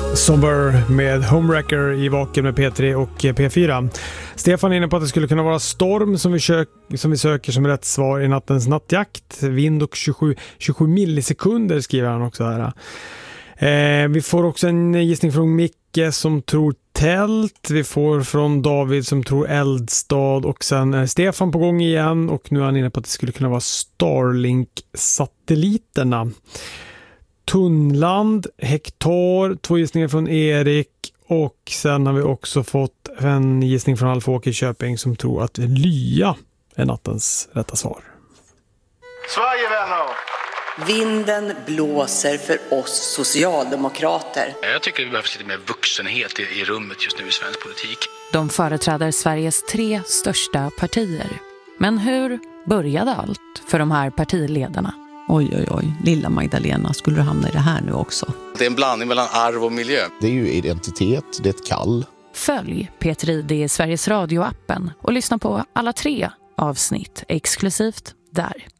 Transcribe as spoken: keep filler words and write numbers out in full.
Somber med Homewrecker i Vaken med P tre och P fyra. Stefan är inne på att det skulle kunna vara storm som vi, kök, som vi söker som rätt svar i nattens nattjakt. Vind och tjugosju, tjugosju millisekunder skriver han också här. Eh, vi får också en gissning från Micke som tror tält. Vi får från David som tror eldstad. Och sen är Stefan på gång igen. Och nu är han inne på att det skulle kunna vara Starlink-satelliterna. Tunnland, hektar, två gissningar från Erik. Och sen har vi också fått en gissning från Alf-Åke Köping som tror att lya är nattens rätta svar. Sverige, vänner! Vinden blåser för oss socialdemokrater. Jag tycker vi behöver lite mer vuxenhet i, i rummet just nu i svensk politik. De företräder Sveriges tre största partier. Men hur började allt för de här partiledarna? Oj, oj, oj. Lilla Magdalena, skulle du hamna i det här nu också? Det är en blandning mellan arv och miljö. Det är ju identitet, det är ett kall. Följ Peter I D i Sveriges Radio-appen och lyssna på alla tre avsnitt exklusivt där.